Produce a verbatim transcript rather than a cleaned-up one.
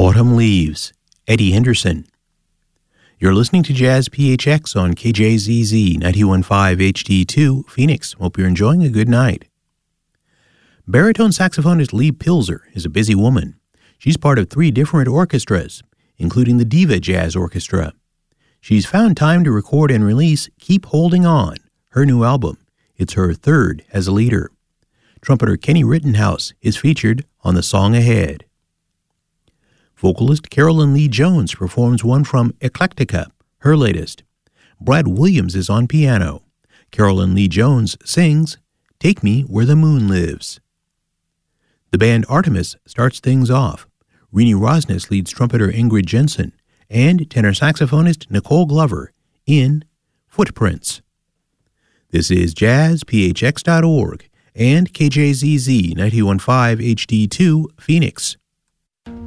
Autumn Leaves, Eddie Henderson. You're listening to Jazz P H X on K J Z Z ninety-one point five H D two, Phoenix. Hope you're enjoying a good night. Baritone saxophonist Lee Pilzer is a busy woman. She's part of three different orchestras, including the Diva Jazz Orchestra. She's found time to record and release Keep Holding On, her new album. It's her third as a leader. Trumpeter Kenny Rittenhouse is featured on the song ahead. Vocalist Carolyn Lee Jones performs one from Eclectica, her latest. Brad Williams is on piano. Carolyn Lee Jones sings Take Me Where the Moon Lives. The band Artemis starts things off. Rini Rosnes leads trumpeter Ingrid Jensen and tenor saxophonist Nicole Glover in Footprints. This is jazz p h x dot org and K J Z Z ninety-one point five H D two, Phoenix.